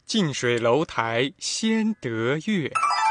近水楼台先得月。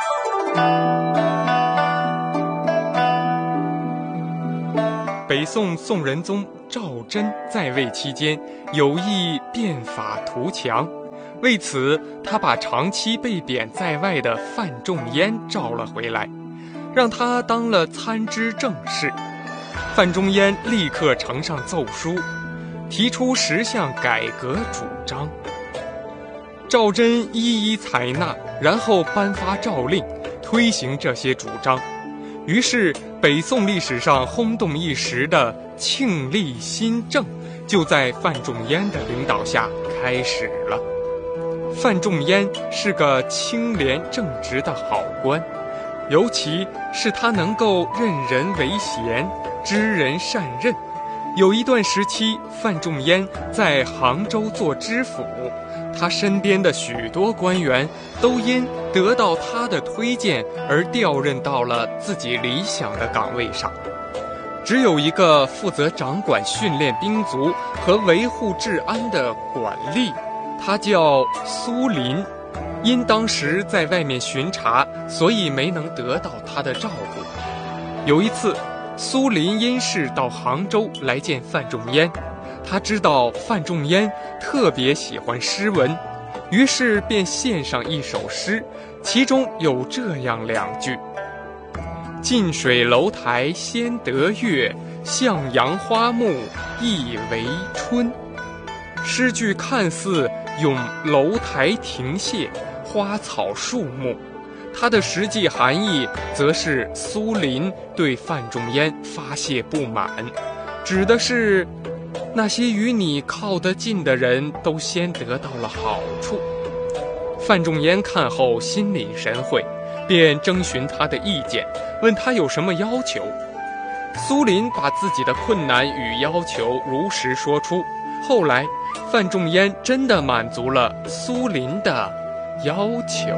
北宋宋仁宗赵祯在位期间，有意变法图强，为此他把长期被贬在外的范仲淹召了回来，让他当了参知政事。范仲淹立刻呈上奏书，提出10项改革主张。赵祯一一采纳，然后颁发诏令，推行这些主张。于是北宋历史上轰动一时的庆历新政就在范仲淹的领导下开始了。范仲淹是个清廉正直的好官，尤其是他能够任人唯贤，知人善任。有一段时期，范仲淹在杭州做知府，他身边的许多官员都因得到他的推荐而调任到了自己理想的岗位上。只有一个负责掌管训练兵卒和维护治安的管吏，他叫苏林，因当时在外面巡查，所以没能得到他的照顾。有一次，苏林因事到杭州来见范仲淹，他知道范仲淹特别喜欢诗文，于是便献上一首诗，其中有这样2句：近水楼台先得月，向阳花木一为春。诗句看似咏楼台亭榭、花草树木，它的实际含义则是苏林对范仲淹发泄不满，指的是那些与你靠得近的人都先得到了好处。范仲淹看后心领神会，便征询他的意见，问他有什么要求。苏林把自己的困难与要求如实说出，后来范仲淹真的满足了苏林的要求。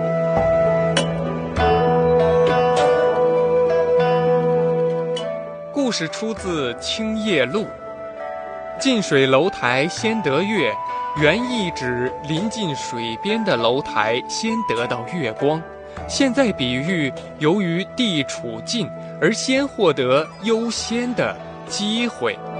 故事出自《清业录》。近水楼台先得月，原意指临近水边的楼台先得到月光，现在比喻由于地处近而先获得优先的机会。